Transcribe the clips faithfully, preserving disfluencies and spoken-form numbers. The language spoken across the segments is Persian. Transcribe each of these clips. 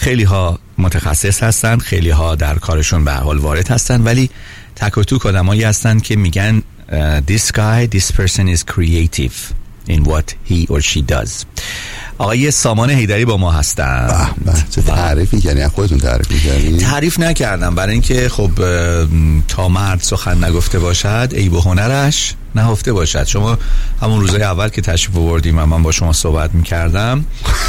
خیلی ها متخصص هستن، خیلی ها در کارشون به هر حال وارد هستن، ولی تک و توک آدمایی هستن که میگن uh, this guy, this person is creative in what he or she does. آقای سامان حیدری با ما هستن. چه تعریفی کردی؟ خودتون تعریف می‌کردین؟ تعریف نکردم، برای اینکه خب تا مرد سخن نگفته باشد عیب و هنرش نهفته باشد. شما همون روزای اول که تشریف آوردیم و من با شما صحبت می‌کردم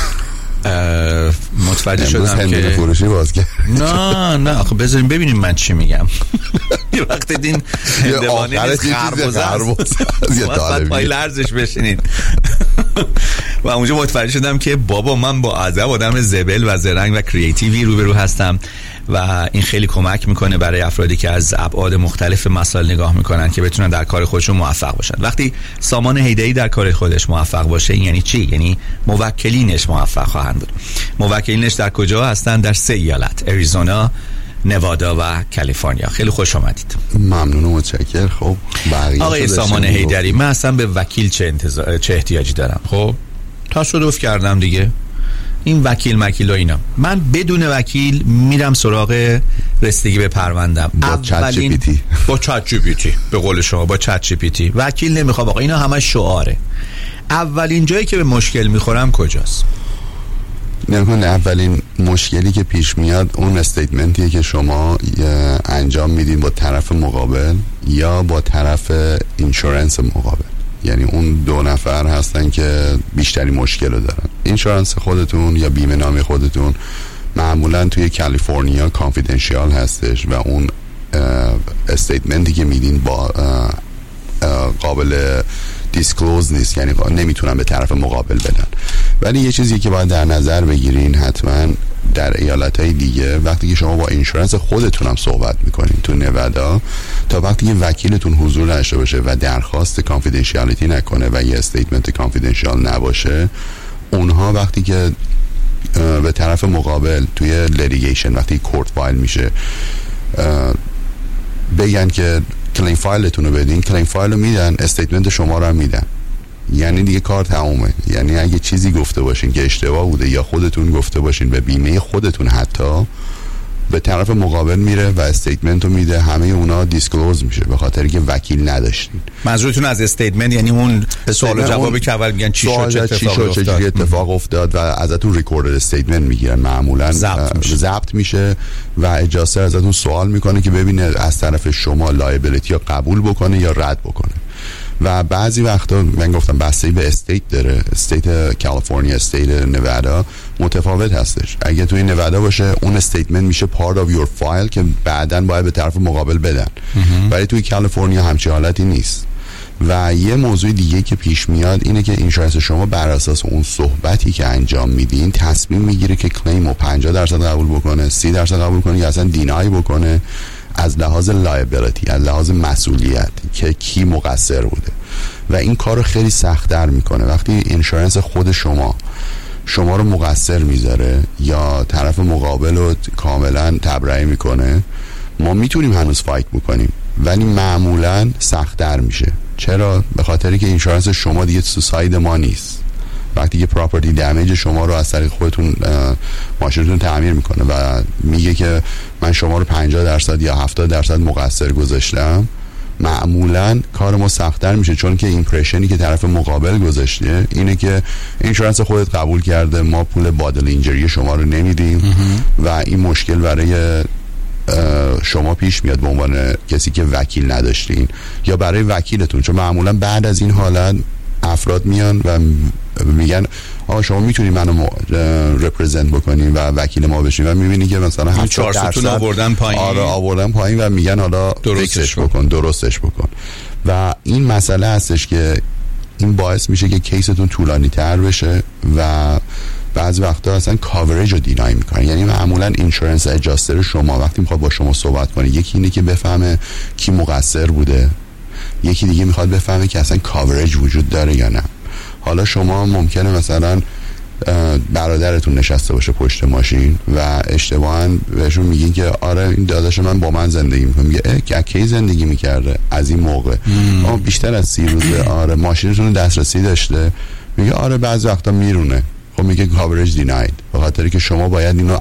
متوجه شدم که فروشی باز کرد. نه نه آخه بذاریم ببینیم من چی میگم. یه وقت دین هندوانه نیست، خربزه است، باید پای لرزش بشینید. و اونجا متوجه شدم که بابا من با ادب آدم زبل و زرنگ و کریتیوی روبرو هستم و این خیلی کمک میکنه برای افرادی که از ابعاد مختلف مسائل نگاه میکنن که بتونن در کار خودشون موفق باشن. وقتی سامان حیدری در کار خودش موفق باشه این یعنی چی؟ یعنی موکلینش موفق خواهند بود. موکلینش در کجا هستن؟ در سه ایالت: اریزونا، نوادا و کالیفرنیا. خیلی خوش آمدید. ممنون و متشکر. خب آقای سامان حیدری، من اصلا به وکیل چه انتظار چه احتیاجی دارم؟ خب تصادف کردم دیگه، این وکیل مکیل و اینا، من بدون وکیل میرم سراغ رسیدگی به پروندم با چت جی پی تی. با چت جی پی تی به قول شما، با چت جی پی تی. وکیل نمیخوام آقا، اینا همه شعاره. اولین جایی که به مشکل میخورم کجاست؟ نمی‌کنه اولین مشکلی که پیش میاد اون استیتمنتیه که شما انجام میدین با طرف مقابل یا با طرف اینشورنس مقابل. یعنی اون دو نفر هستن که بیشتری مشکل رو دارن. اینشورنس خودتون یا بیمه نامی خودتون معمولا توی کالیفرنیا کانفیدنشیال هستش و اون استیتمنتی که میدین با قابل دیسکلوز نیست، یعنی نمیتونن به طرف مقابل بدن. ولی یه چیزی که باید در نظر بگیرین حتما در ایالت‌های دیگه، وقتی که شما با اینشورنس خودتون هم صحبت میکنین تو نوادا، تا وقتی که وکیلتون حضور داشته باشه و درخواست کانفیدنشیالیتی نکنه و یه استیتمنت کانفیدنشیال نباشه، اونها وقتی که به طرف مقابل توی لیتیگیشن وقتی کورت فایل میشه بگن که کلیم فایلتون رو بدین، کلیم فایل رو میدن، استیتمنت شما رو هم میدن، یعنی دیگه کار تمومه. یعنی اگه چیزی گفته باشین که اشتباه بوده یا خودتون گفته باشین به بیمه خودتون، حتی به طرف مقابل میره و استیتمنت رو میده، همه اونا دیسکلوز میشه به خاطر که وکیل نداشتین. منظورتون از استیتمنت یعنی اون سوال و جوابی که اول میگن چی شد، چه اتفاقی افتاد، چه اتفاق افتاد و ازتون ریکوردد استیتمنت میگیرن، معمولا ضبط میشه و اجازه ازتون سوال میکنه که ببینه از طرف شما لایبیلیتی یا قبول بکنه یا رد بکنه. و بعضی وقتا من گفتم بستگی به استیت داره، استیت کالیفرنیا، استیت نوادا متفاوت هستش. اگه توی نوادا باشه اون استیتمنت میشه part of your file که بعداً باید به طرف مقابل بدن، ولی توی کالیفرنیا همچین حالتی نیست. و یه موضوع دیگه که پیش میاد اینه که اینشورنس شما بر اساس اون صحبتی که انجام میدین تصمیم میگیره که کلیم رو پنجاه درصد قبول بکنه، سی درصد قبول کنه یا اصلا دینای بکنه، از لحاظ لایبیلیتی، از لحاظ مسئولیت که کی مقصر بوده. و این کار رو خیلی سخت‌تر میکنه وقتی اینشورنس خود شما شما رو مقصر میذاره یا طرف مقابل رو کاملا تبرئه میکنه. ما میتونیم هنوز فایت بکنیم ولی معمولا سخت‌تر میشه. چرا؟ به خاطری که اینشورنس شما دیگه تو ساید ما نیست. وقتی که پراپرتی دمیج شما رو از طریق خودتون ماشینتون تعمیر میکنه و میگه که من شما رو پنجاه درصد یا هفتاد درصد مقصر گذاشتم، معمولا کار ما سخت‌تر میشه، چون که ایمپرشنی که طرف مقابل گذاشته اینه که اینشورنس خودت قبول کرده، ما پول بادل اینجری شما رو نمیدیم و این مشکل برای شما پیش میاد به عنوان کسی که وکیل نداشتین یا برای وکیلتون. چون معمولا بعد از این حالت افراد میان و میگن آقا شما میتونی منو رپرزنت بکنین و وکیل ما بشین و میبینی که مثلا هفتاد درصد آوردن پایین. آره آوردن پایین و میگن حالا فکسش بکن، درستش بکن. و این مسئله هستش که این باعث میشه که کیستون طولانی تر بشه و بعضی وقتا اصلا کاورج رو دینای میکنن. یعنی معمولا اینشورنس اجاستر شما وقتی میخواد با شما صحبت کنه، یکی اینه که بفهمه کی مقصر بوده، یکی دیگه میخواد بفهمه که اصلا کاورج وجود داره یا نه. حالا شما ممکنه مثلا برادرتون نشسته باشه پشت ماشین و اشتباهاً بهشون میگین که آره این داداش من با من زندگی میکنه، میگه اه که کی زندگی میکرده از این موقع اما بیشتر از سی روزه. آره ماشینتون دسترسی داشته، میگه آره بعضی وقتا میرونه. خب میگه کاورج دیناید، به خاطری که شما باید اینو